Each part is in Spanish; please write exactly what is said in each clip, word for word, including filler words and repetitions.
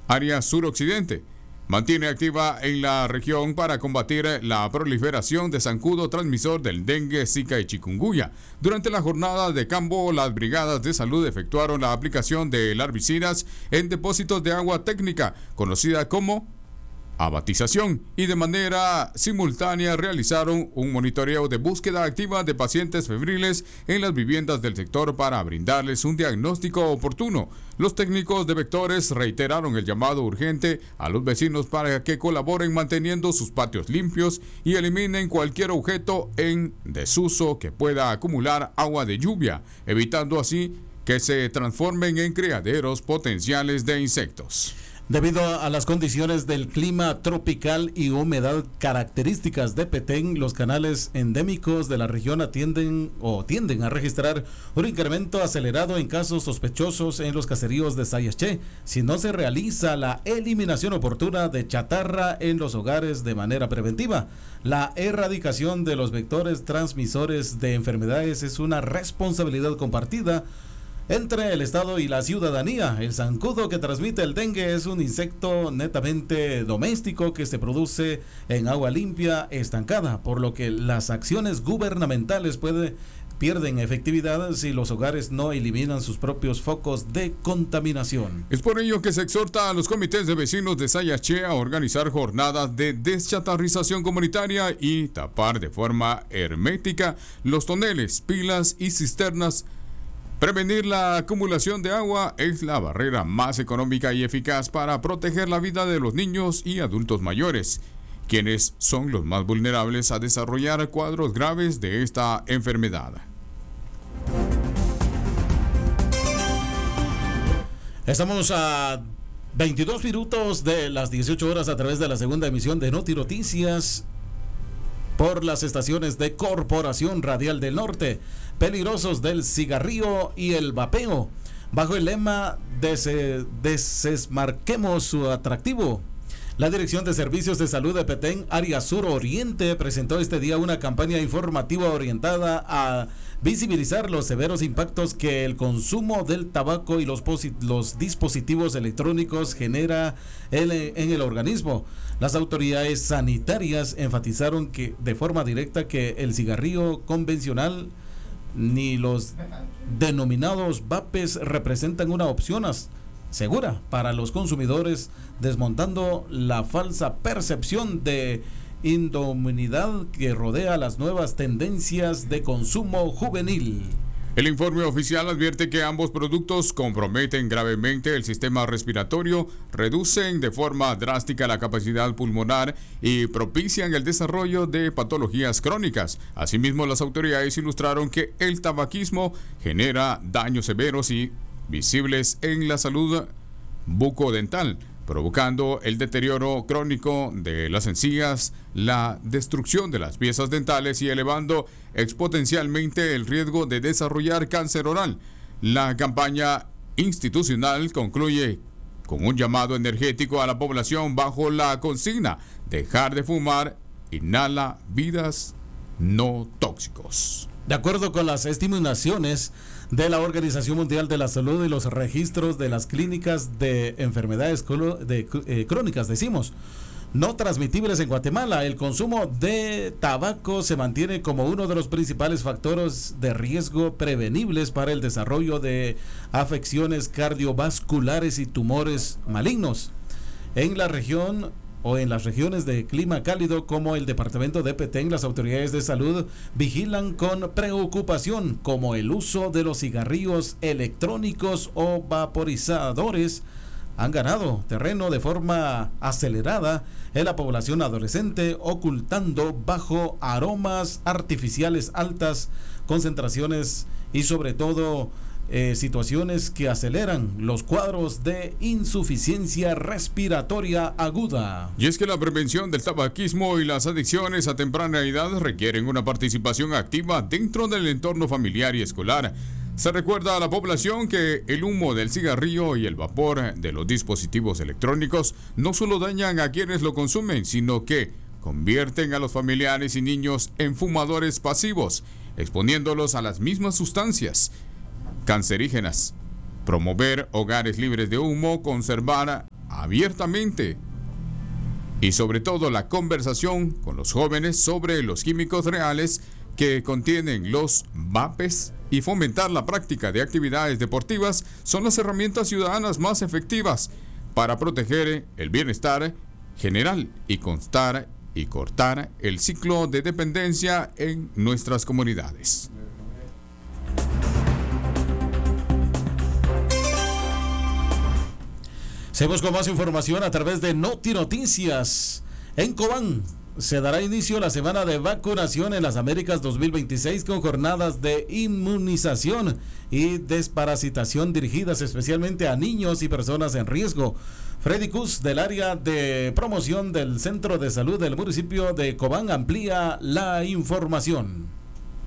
área suroccidente. Mantiene activa en la región para combatir la proliferación de zancudo transmisor del dengue, zika y chikungunya. Durante la jornada de campo, las brigadas de salud efectuaron la aplicación de herbicidas en depósitos de agua técnica, conocida como abatización, y de manera simultánea realizaron un monitoreo de búsqueda activa de pacientes febriles en las viviendas del sector para brindarles un diagnóstico oportuno. Los técnicos de vectores reiteraron el llamado urgente a los vecinos para que colaboren manteniendo sus patios limpios y eliminen cualquier objeto en desuso que pueda acumular agua de lluvia, evitando así que se transformen en criaderos potenciales de insectos. Debido a las condiciones del clima tropical y humedad características de Petén, los canales endémicos de la región atienden o tienden a registrar un incremento acelerado en casos sospechosos en los caseríos de Sayaché, si no se realiza la eliminación oportuna de chatarra en los hogares de manera preventiva. La erradicación de los vectores transmisores de enfermedades es una responsabilidad compartida entre el Estado y la ciudadanía. El zancudo que transmite el dengue es un insecto netamente doméstico que se produce en agua limpia estancada, por lo que las acciones gubernamentales puede, pierden efectividad si los hogares no eliminan sus propios focos de contaminación. Es por ello que se exhorta a los comités de vecinos de Sayaché a organizar jornadas de deschatarrización comunitaria y tapar de forma hermética los toneles, pilas y cisternas. Prevenir la acumulación de agua es la barrera más económica y eficaz para proteger la vida de los niños y adultos mayores, quienes son los más vulnerables a desarrollar cuadros graves de esta enfermedad. Estamos a veintidós minutos de las dieciocho horas a través de la segunda emisión de Noti Noticias por las estaciones de Corporación Radial del Norte. Peligrosos del cigarrillo y el vapeo, bajo el lema Des- Desesmarquemos su atractivo. La Dirección de Servicios de Salud de Petén, área sur oriente, presentó este día una campaña informativa orientada a visibilizar los severos impactos que el consumo del tabaco y los, posit- los dispositivos electrónicos genera en, en el organismo. Las autoridades sanitarias enfatizaron que de forma directa que el cigarrillo convencional ni los denominados vapes representan una opción segura para los consumidores, desmontando la falsa percepción de inmunidad que rodea las nuevas tendencias de consumo juvenil. El informe oficial advierte que ambos productos comprometen gravemente el sistema respiratorio, reducen de forma drástica la capacidad pulmonar y propician el desarrollo de patologías crónicas. Asimismo, las autoridades ilustraron que el tabaquismo genera daños severos y visibles en la salud bucodental, provocando el deterioro crónico de las encías, la destrucción de las piezas dentales y elevando exponencialmente el riesgo de desarrollar cáncer oral. La campaña institucional concluye con un llamado energético a la población bajo la consigna: dejar de fumar, inhala vidas no tóxicos. De acuerdo con las estimaciones de la Organización Mundial de la Salud y los registros de las clínicas de enfermedades de, eh, crónicas, decimos, no transmitibles en Guatemala, el consumo de tabaco se mantiene como uno de los principales factores de riesgo prevenibles para el desarrollo de afecciones cardiovasculares y tumores malignos. En la región o en las regiones de clima cálido como el departamento de Petén, las autoridades de salud vigilan con preocupación como el uso de los cigarrillos electrónicos o vaporizadores han ganado terreno de forma acelerada en la población adolescente, ocultando bajo aromas artificiales altas concentraciones y sobre todo Eh, situaciones que aceleran los cuadros de insuficiencia respiratoria aguda. Y es que la prevención del tabaquismo y las adicciones a temprana edad requieren una participación activa dentro del entorno familiar y escolar. Se recuerda a la población que el humo del cigarrillo y el vapor de los dispositivos electrónicos no solo dañan a quienes lo consumen, sino que convierten a los familiares y niños en fumadores pasivos, exponiéndolos a las mismas sustancias cancerígenas. Promover hogares libres de humo, conservar abiertamente. Y sobre todo la conversación con los jóvenes sobre los químicos reales que contienen los vapes y fomentar la práctica de actividades deportivas son las herramientas ciudadanas más efectivas para proteger el bienestar general y constar y cortar el ciclo de dependencia en nuestras comunidades. Seguimos con más información a través de Noti Noticias. En Cobán se dará inicio a la semana de vacunación en las Américas dos mil veintiséis con jornadas de inmunización y desparasitación dirigidas especialmente a niños y personas en riesgo. Freddy Cus, del área de promoción del Centro de Salud del municipio de Cobán, amplía la información.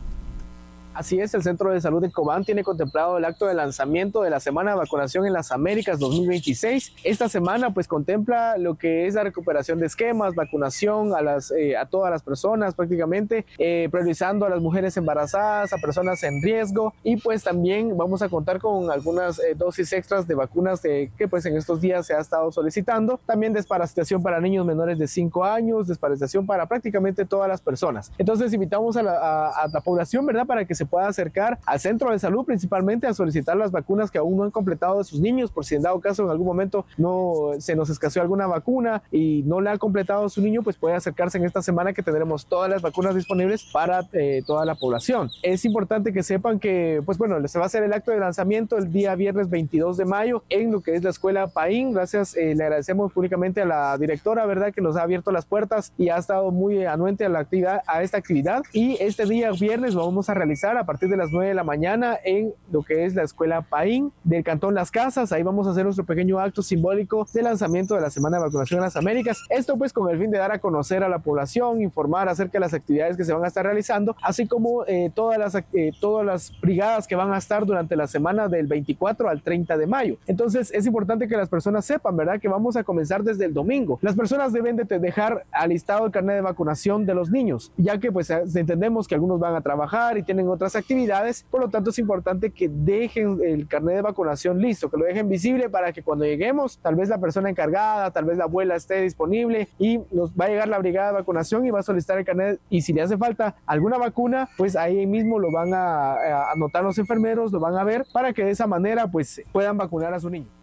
Así es, el Centro de Salud de Cobán tiene contemplado el acto de lanzamiento de la Semana de Vacunación en las Américas dos mil veintiséis. Esta semana pues contempla lo que es la recuperación de esquemas, vacunación a, las, eh, a todas las personas prácticamente, eh, priorizando a las mujeres embarazadas, a personas en riesgo, y pues también vamos a contar con algunas eh, dosis extras de vacunas de, que pues en estos días se ha estado solicitando. También desparasitación para niños menores de cinco años, desparasitación para prácticamente todas las personas. Entonces invitamos a la, a, a la población, ¿verdad?, para que se pueda acercar al centro de salud principalmente a solicitar las vacunas que aún no han completado de sus niños, por si en dado caso en algún momento no se nos escaseó alguna vacuna y no le ha completado su niño, pues puede acercarse en esta semana que tendremos todas las vacunas disponibles para eh, toda la población. Es importante que sepan que, pues bueno, se va a hacer el acto de lanzamiento el día viernes veintidós de mayo en lo que es la escuela Paín. Gracias, eh, le agradecemos públicamente a la directora, ¿verdad?, que nos ha abierto las puertas y ha estado muy anuente a la actividad, a esta actividad, y este día viernes lo vamos a realizar a partir de las nueve de la mañana en lo que es la escuela Paín del Cantón Las Casas. Ahí vamos a hacer nuestro pequeño acto simbólico de lanzamiento de la Semana de Vacunación en las Américas. Esto pues con el fin de dar a conocer a la población, informar acerca de las actividades que se van a estar realizando, así como eh, todas, las, eh, todas las brigadas que van a estar durante la semana del veinticuatro al treinta de mayo. Entonces es importante que las personas sepan, ¿verdad?, que vamos a comenzar desde el domingo. Las personas deben de dejar alistado el carnet de vacunación de los niños, ya que pues entendemos que algunos van a trabajar y tienen otras actividades. Por lo tanto es importante que dejen el carnet de vacunación listo, que lo dejen visible para que cuando lleguemos, tal vez la persona encargada, tal vez la abuela esté disponible y nos va a llegar la brigada de vacunación y va a solicitar el carnet, y si le hace falta alguna vacuna, pues ahí mismo lo van a, a anotar los enfermeros, lo van a ver para que de esa manera pues puedan vacunar a su niño.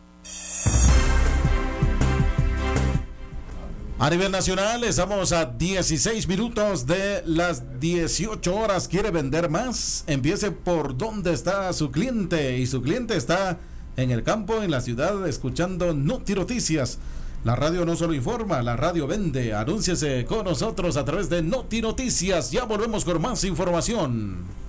A nivel nacional estamos a dieciséis minutos de las dieciocho horas. ¿Quiere vender más? Empiece por dónde está su cliente, y su cliente está en el campo, en la ciudad, escuchando Noti Noticias. La radio no solo informa, la radio vende. Anúnciese con nosotros a través de Noti Noticias. Ya volvemos con más información.